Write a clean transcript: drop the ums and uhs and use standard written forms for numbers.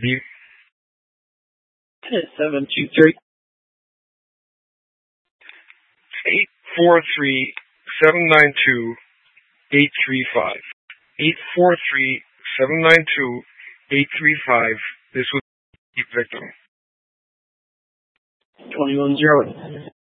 The 723. 843-792-835. 843-792-835. This was the victim. 2108.